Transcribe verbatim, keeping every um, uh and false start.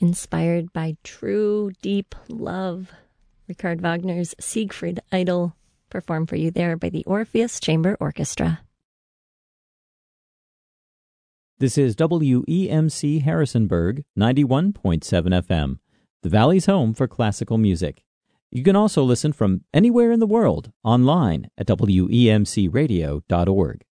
inspired by true, deep love. Richard Wagner's Siegfried Idol, performed for you there by the Orpheus Chamber Orchestra. This is W E M C Harrisonburg, ninety-one point seven F M, the Valley's home for classical music. You can also listen from anywhere in the world online at W E M C radio dot org.